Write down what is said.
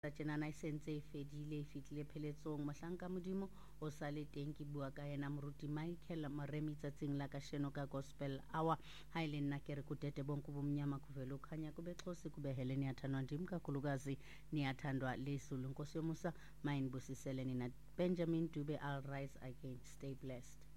tjena e sentse e fedile e fitlile pheletsong mohlanka modimo o sa le teng ke bua ka yena moruti Michael Moremi tsatsing la kasheno ka gospel hour ha ile nna ke re kutete bonke bomnyama kuvela ukhanya kube xhosi kube Helen yathandwa ndim kakhulukazi niyathandwa lesulu Nkosi yomusa mayinibusisele nina Benjamin Dube. I'll rise again. Stay blessed.